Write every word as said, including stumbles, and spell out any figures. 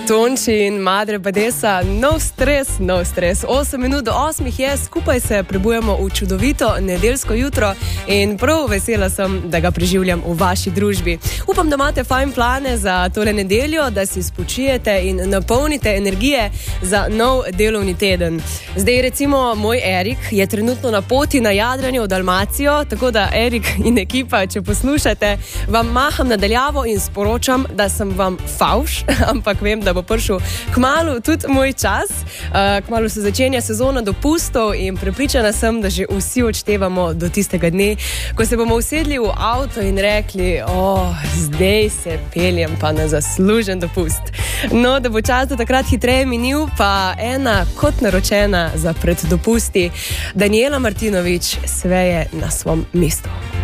Tonči in Madre Badesa, no stres, no stres. osem minut do osmih je, skupaj se prebujemo v čudovito nedeljsko jutro in prav vesela sem, da ga preživljam v vaši družbi. Upam, da imate fajn plane za tole nedeljo, da si spočijete in napolnite energije za nov delovni teden. Zdaj recimo moj Erik je trenutno na poti na jadranje v Dalmacijo, tako da Erik in ekipa, če poslušate, vam maham nadaljavo in sporočam, da sem vam favš, ampak vem, da bo prišel kmalu tudi moj čas. Uh, kmalu se začenja sezona dopustov in prepričana sem, da že vsi odštevamo do tistega dne, ko se bomo usedli v avto in rekli, oh, zdaj se peljem pa na zaslužen dopust. No, da bo čas do takrat hitreje minil, pa ena kot naročena za preddopusti, Daniela Martinović sveje na svom mestu.